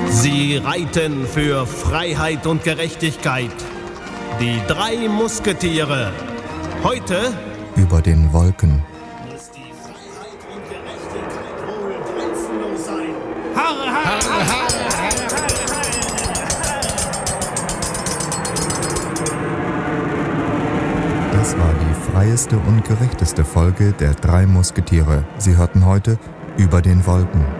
Sie reiten für Freiheit und Gerechtigkeit. Die 3 Musketiere. Heute über den Wolken. muss die Freiheit und Gerechtigkeit wohl grenzenlos sein. Harre, harre, harre, Das war die freieste und gerechteste Folge der 3 Musketiere. Sie hörten heute über den Wolken.